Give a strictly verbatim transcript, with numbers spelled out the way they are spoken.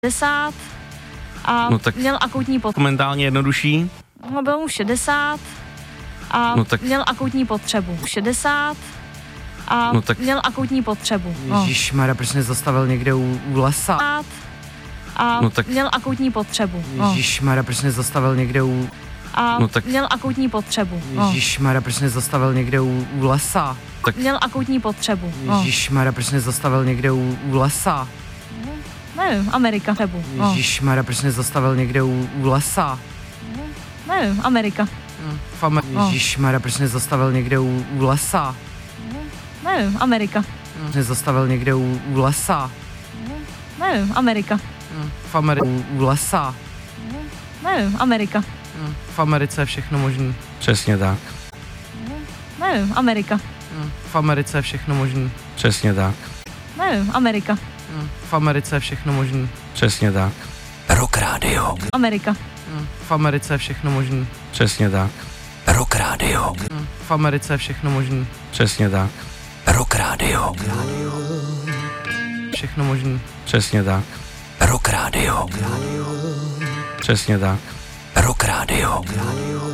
šedesát a No tak měl akutní potřebu. momentálně jednodušší. No, byl mu šedesát a No tak měl akutní potřebu. šedesát a No tak měl akutní potřebu. No. Ježišmarja, proč nezastavil někde u, u lesa? A No tak měl akutní potřebu. No. Ježišmarja, proč nezastavil někde u... A No tak měl akutní potřebu. No. Ježišmarja, proč nezastavil někde u, u lesa? tak Měl akutní potřebu. No. Ježišmarja, proč nezastavil někde u, u lesa? Nevím, Amerika. Potřebu. No. Ježišmarja, proč nezastavil někde u, u lesa? Nevím, Amerika. V Amer- No. Ježišmarja, proč nezastavil někde u, u lesa? Nevím, Amerika. Nezastavil někde u, u lesa? Nevím, Amerika. V Ameri- u, u lesa? Nevím, Amerika. V Americe je všechno možný. přesně tak. Nevím, Amerika. V Americe je všechno možný. Přesně tak. Nevím, Amerika. V Americe je všechno možný. Přesně tak. Rock Radio. Amerika. V Americe je všechno možný. Přesně tak. Rock Radio. V Americe je všechno možný. Přesně tak. Rock Radio. Všechno možný. Přesně tak. Rock Radio. Přesně tak. Rock Radio.